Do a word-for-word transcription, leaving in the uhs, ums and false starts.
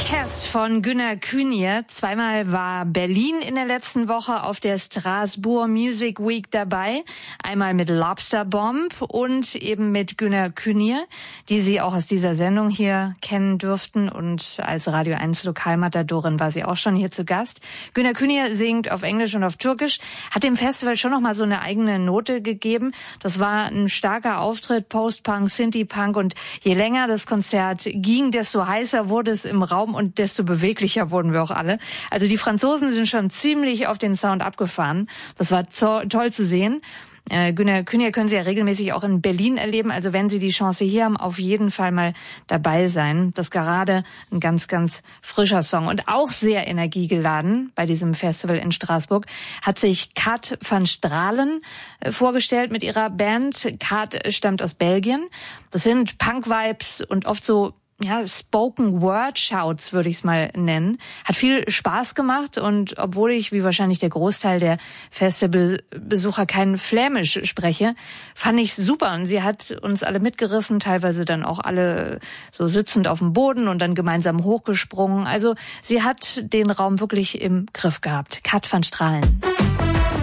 Orchest von Günner Künier. Zweimal war Berlin in der letzten Woche auf der Strasbourg Music Week dabei. Einmal mit Lobster Bomb und eben mit Günner Künier, die Sie auch aus dieser Sendung hier kennen dürften. Und als Radio eins Lokalmatadorin war sie auch schon hier zu Gast. Günner Künier singt auf Englisch und auf Türkisch, hat dem Festival schon noch mal so eine eigene Note gegeben. Das war ein starker Auftritt, Post-Punk, Synthie-Punk, und je länger das Konzert ging, desto heißer wurde es im Raum und desto beweglicher wurden wir auch alle. Also die Franzosen sind schon ziemlich auf den Sound abgefahren. Das war zo- toll zu sehen. Äh, Günner Künier können Sie ja regelmäßig auch in Berlin erleben. Also wenn Sie die Chance hier haben, auf jeden Fall mal dabei sein. Das ist gerade ein ganz, ganz frischer Song und auch sehr energiegeladen bei diesem Festival in Straßburg hat sich Kat van Stralen äh, vorgestellt mit ihrer Band. Kat stammt aus Belgien. Das sind Punk-Vibes und oft so ja, Spoken-Word-Shouts würde ich es mal nennen. Hat viel Spaß gemacht und obwohl ich, wie wahrscheinlich der Großteil der Festivalbesucher, kein Flämisch spreche, fand ich super. Und sie hat uns alle mitgerissen, teilweise dann auch alle so sitzend auf dem Boden und dann gemeinsam hochgesprungen. Also sie hat den Raum wirklich im Griff gehabt. Kat van Stralen.